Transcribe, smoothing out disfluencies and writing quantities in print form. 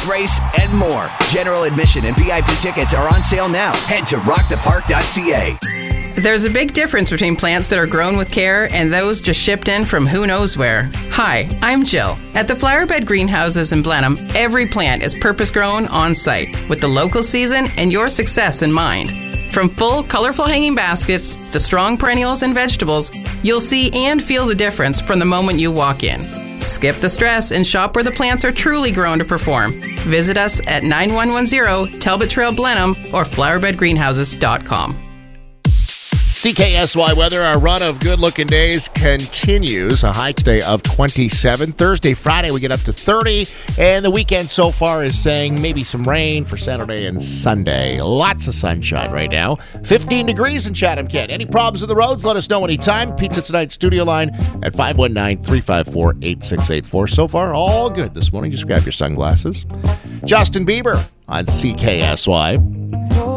race, and more. General admission and VIP tickets are on sale now. Head to rockthepark.ca. There's a big difference between plants that are grown with care and those just shipped in from who knows where. Hi, I'm Jill. At the Flowerbed Greenhouses in Blenheim, every plant is purpose-grown on-site with the local season and your success in mind. From full, colorful hanging baskets to strong perennials and vegetables, you'll see and feel the difference from the moment you walk in. Skip the stress and shop where the plants are truly grown to perform. Visit us at 9110 Talbot Trail Blenheim or flowerbedgreenhouses.com. CKSY weather, our run of good-looking days continues. A high today of 27. Thursday, Friday, we get up to 30. And the weekend so far is saying maybe some rain for Saturday and Sunday. Lots of sunshine right now. 15 degrees in Chatham, Kent. Any problems with the roads, let us know anytime. Pizza Tonight studio line at 519-354-8684. So far, all good this morning. Just grab your sunglasses. Justin Bieber on CKSY.